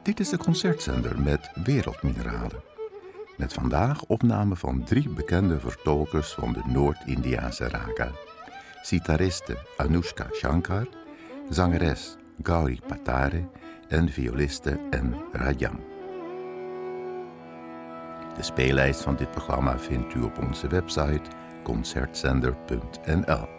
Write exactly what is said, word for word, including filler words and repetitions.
Dit is de concertzender met wereldmineralen. Met vandaag opname van drie bekende vertolkers van de Noord-Indiaanse raga. Sitariste Anushka Shankar, zangeres Gauri Patare en violiste N. Rajam. De speellijst van dit programma vindt u op onze website concertzender punt n l.